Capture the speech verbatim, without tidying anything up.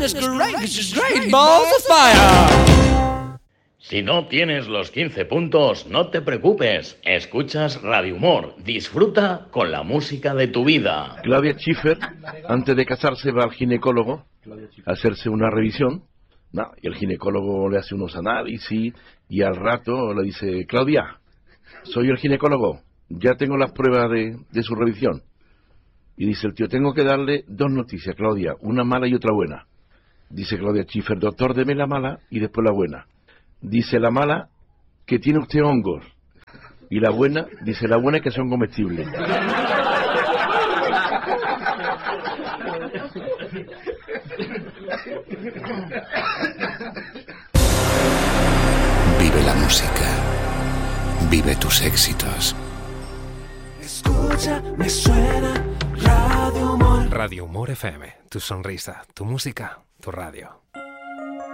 goodness gracious, great balls of fire. Si no tienes los quince puntos, no te preocupes. Escuchas Radio Humor. Disfruta con la música de tu vida. Claudia Schiffer, antes de casarse, va al ginecólogo a hacerse una revisión. No, y el ginecólogo le hace unos análisis y al rato le dice: Claudia, soy el ginecólogo, ya tengo las pruebas de, de su revisión. Y dice el tío: tengo que darle dos noticias, Claudia, una mala y otra buena. Dice Claudia Schiffer: doctor, deme la mala y después la buena. Dice la mala, que tiene usted hongos. Y la buena, dice la buena es que son comestibles. Vive la música. Vive tus éxitos. Escucha, me suena Radio Humor. Radio Humor F M. Tu sonrisa, tu música, tu radio.